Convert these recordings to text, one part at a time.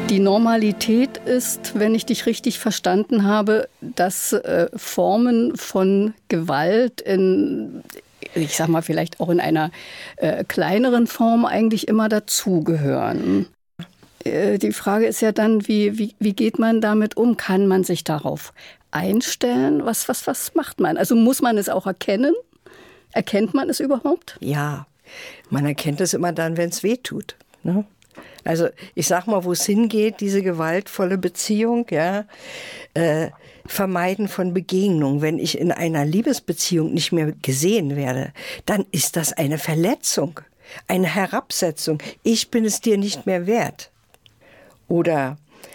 Die Normalität ist, wenn ich dich richtig verstanden habe, dass Formen von Gewalt ich sag mal, vielleicht auch in einer kleineren Form eigentlich immer dazugehören. Die Frage ist ja dann, wie geht man damit um? Kann man sich darauf einstellen? Was macht man? Also muss man es auch erkennen? Erkennt man es überhaupt? Ja, man erkennt es immer dann, wenn es weh tut. Ne? Also ich sag mal, wo es hingeht, diese gewaltvolle Beziehung, ja, Vermeiden von Begegnung. Wenn ich in einer Liebesbeziehung nicht mehr gesehen werde, dann ist das eine Verletzung, eine Herabsetzung. Ich bin es dir nicht mehr wert. Oder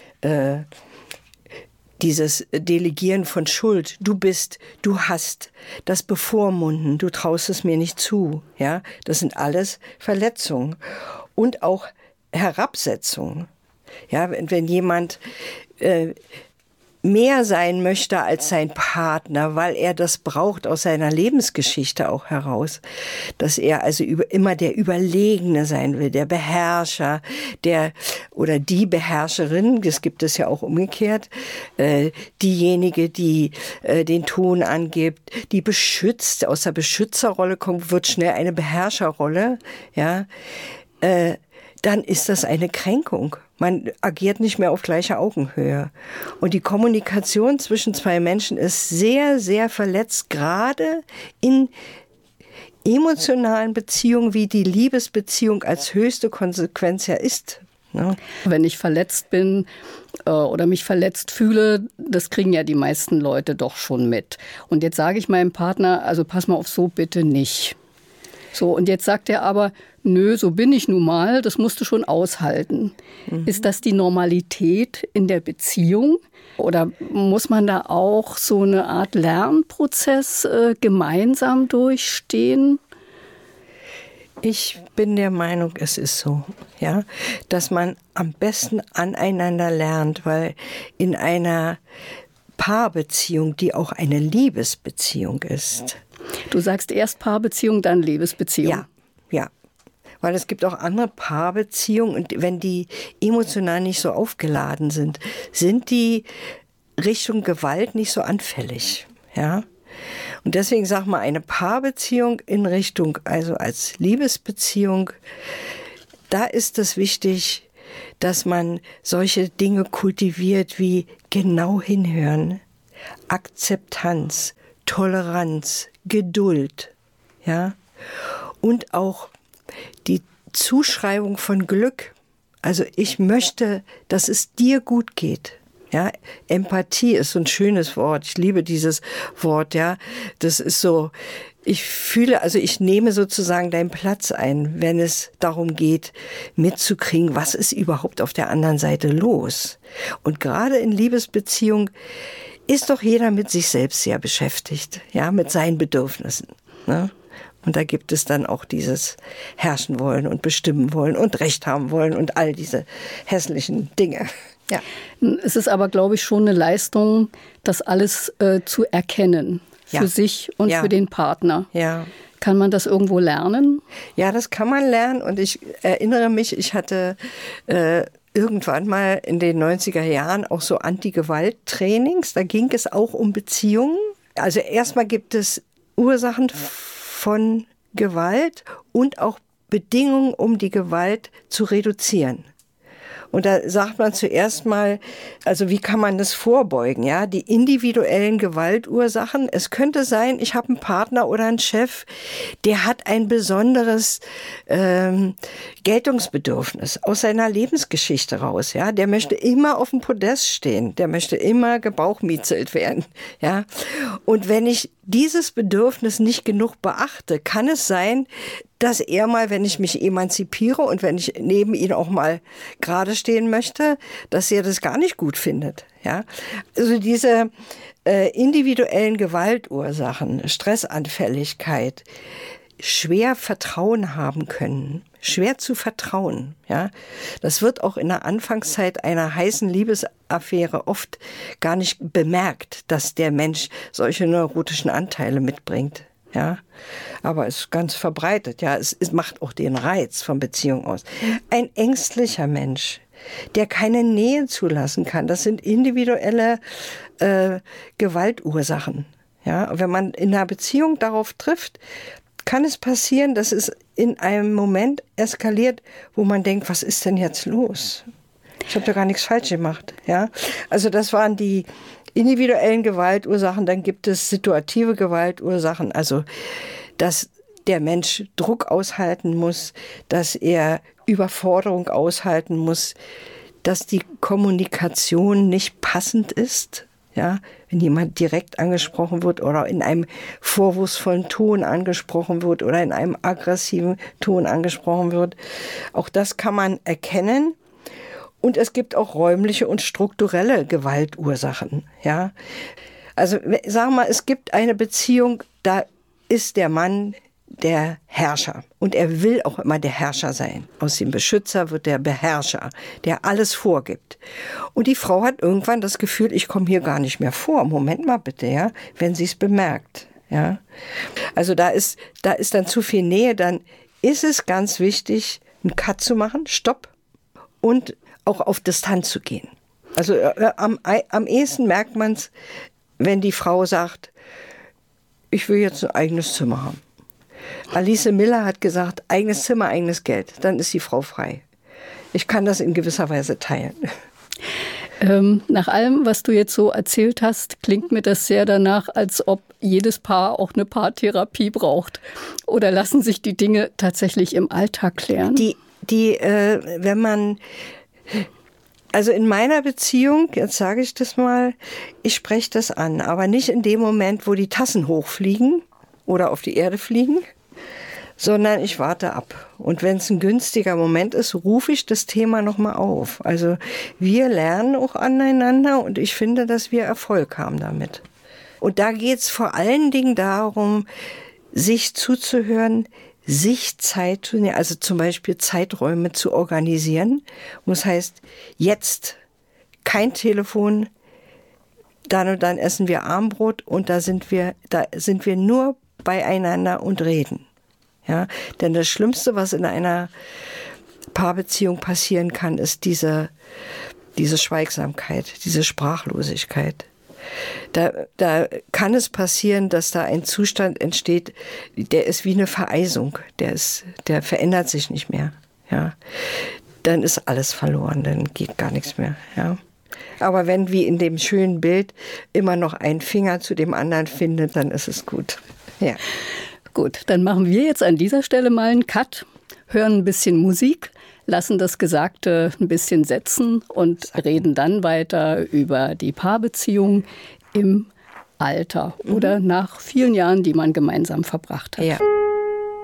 dieses Delegieren von Schuld. Du bist, du hast, das Bevormunden, du traust es mir nicht zu. Ja, das sind alles Verletzungen. Und auch Herabsetzung. Ja, wenn jemand mehr sein möchte als sein Partner, weil er das braucht aus seiner Lebensgeschichte auch heraus, dass er also immer der Überlegene sein will, der Beherrscher, oder die Beherrscherin, das gibt es ja auch umgekehrt, diejenige, die den Ton angibt, die beschützt, aus der Beschützerrolle kommt, wird schnell eine Beherrscherrolle, ja, dann ist das eine Kränkung. Man agiert nicht mehr auf gleicher Augenhöhe. Und die Kommunikation zwischen zwei Menschen ist sehr, sehr verletzt, gerade in emotionalen Beziehungen, wie die Liebesbeziehung als höchste Konsequenz ja ist. Ne? Wenn ich verletzt bin oder mich verletzt fühle, das kriegen ja die meisten Leute doch schon mit. Und jetzt sage ich meinem Partner, also pass mal auf, so bitte nicht. So, und jetzt sagt er aber, nö, so bin ich nun mal, das musst du schon aushalten. Mhm. Ist das die Normalität in der Beziehung? Oder muss man da auch so eine Art Lernprozess gemeinsam durchstehen? Ich bin der Meinung, es ist so, ja, dass man am besten aneinander lernt, weil in einer Paarbeziehung, die auch eine Liebesbeziehung ist. Du sagst erst Paarbeziehung, dann Liebesbeziehung. Ja, ja. Weil es gibt auch andere Paarbeziehungen und wenn die emotional nicht so aufgeladen sind, sind die Richtung Gewalt nicht so anfällig. Ja? Und deswegen sag mal, eine Paarbeziehung in Richtung, also als Liebesbeziehung, da ist es wichtig, dass man solche Dinge kultiviert wie genau hinhören, Akzeptanz, Toleranz, Geduld, ja, und auch die Zuschreibung von Glück. Also ich möchte, dass es dir gut geht. Ja, Empathie ist so ein schönes Wort. Ich liebe dieses Wort, ja. Das ist so, ich fühle, also ich nehme sozusagen deinen Platz ein, wenn es darum geht, mitzukriegen, was ist überhaupt auf der anderen Seite los. Und gerade in Liebesbeziehung ist doch jeder mit sich selbst sehr beschäftigt, ja, mit seinen Bedürfnissen. Ne? Und da gibt es dann auch dieses Herrschen wollen und bestimmen wollen und Recht haben wollen und all diese hässlichen Dinge. Ja. Es ist aber, glaube ich, schon eine Leistung, das alles zu erkennen, für sich und für den Partner. Ja. Kann man das irgendwo lernen? Ja, das kann man lernen. Und ich erinnere mich, ich hatte irgendwann mal in den 90er Jahren auch so Anti-Gewalt-Trainings. Da ging es auch um Beziehungen. Also erstmal gibt es Ursachen von Gewalt und auch Bedingungen, um die Gewalt zu reduzieren. Und da sagt man zuerst mal, also wie kann man das vorbeugen? Ja, die individuellen Gewaltursachen. Es könnte sein, ich habe einen Partner oder einen Chef, der hat ein besonderes Geltungsbedürfnis aus seiner Lebensgeschichte raus. Ja, der möchte immer auf dem Podest stehen, der möchte immer gebauchmietzelt werden. Ja, und wenn ich dieses Bedürfnis nicht genug beachte, kann es sein, dass er mal, wenn ich mich emanzipiere und wenn ich neben ihn auch mal gerade stehen möchte, dass er das gar nicht gut findet. Ja? Also diese individuellen Gewaltursachen, Stressanfälligkeit, schwer Vertrauen haben können, schwer zu vertrauen. Ja? Das wird auch in der Anfangszeit einer heißen Liebesaffäre oft gar nicht bemerkt, dass der Mensch solche neurotischen Anteile mitbringt. Ja, aber es ist ganz verbreitet. Ja, es macht auch den Reiz von Beziehung aus. Ein ängstlicher Mensch, der keine Nähe zulassen kann. Das sind individuelle Gewaltursachen. Ja, wenn man in einer Beziehung darauf trifft, kann es passieren, dass es in einem Moment eskaliert, wo man denkt, was ist denn jetzt los? Ich habe da gar nichts falsch gemacht. Ja? Also das waren die individuellen Gewaltursachen. Dann gibt es situative Gewaltursachen, also dass der Mensch Druck aushalten muss, dass er Überforderung aushalten muss, dass die Kommunikation nicht passend ist. Ja, wenn jemand direkt angesprochen wird oder in einem vorwurfsvollen Ton angesprochen wird oder in einem aggressiven Ton angesprochen wird. Auch das kann man erkennen. Und es gibt auch räumliche und strukturelle Gewaltursachen. Ja, also sagen wir mal, es gibt eine Beziehung, da ist der Mann der Herrscher. Und er will auch immer der Herrscher sein. Aus dem Beschützer wird der Beherrscher, der alles vorgibt. Und die Frau hat irgendwann das Gefühl, ich komme hier gar nicht mehr vor. Moment mal bitte, ja, wenn sie es bemerkt. Ja. Also da ist dann zu viel Nähe, dann ist es ganz wichtig, einen Cut zu machen, Stopp, und auch auf Distanz zu gehen. Also am ehesten merkt man es, wenn die Frau sagt, ich will jetzt ein eigenes Zimmer haben. Alice Miller hat gesagt, eigenes Zimmer, eigenes Geld. Dann ist die Frau frei. Ich kann das in gewisser Weise teilen. Nach allem, was du jetzt so erzählt hast, klingt mir das sehr danach, als ob jedes Paar auch eine Paartherapie braucht. Oder lassen sich die Dinge tatsächlich im Alltag klären? Wenn man... Also in meiner Beziehung, jetzt sage ich das mal, ich spreche das an, aber nicht in dem Moment, wo die Tassen hochfliegen oder auf die Erde fliegen, sondern ich warte ab. Und wenn es ein günstiger Moment ist, rufe ich das Thema nochmal auf. Also wir lernen auch aneinander und ich finde, dass wir Erfolg haben damit. Und da geht es vor allen Dingen darum, sich zuzuhören, sich Zeit zu nehmen, also zum Beispiel Zeiträume zu organisieren. Und das heißt, jetzt kein Telefon, dann und dann essen wir Abendbrot und da sind wir nur beieinander und reden. Ja, denn das Schlimmste, was in einer Paarbeziehung passieren kann, ist diese Schweigsamkeit, diese Sprachlosigkeit. Da kann es passieren, dass da ein Zustand entsteht, der ist wie eine Vereisung, der verändert sich nicht mehr. Ja, dann ist alles verloren, dann geht gar nichts mehr. Ja. Aber wenn, wie in dem schönen Bild, immer noch ein Finger zu dem anderen findet, dann ist es gut. Ja. Gut, dann machen wir jetzt an dieser Stelle mal einen Cut, hören ein bisschen Musik, lassen das Gesagte ein bisschen setzen und reden dann weiter über die Paarbeziehung im Alter oder nach vielen Jahren, die man gemeinsam verbracht hat. Ja.